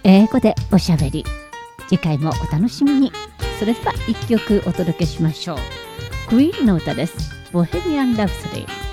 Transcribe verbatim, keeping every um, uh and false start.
英語でおしゃべり。次回もお楽しみに。それでは一曲お届けしましょう。クイーンの歌です。ボヘミアン・ラプソディ。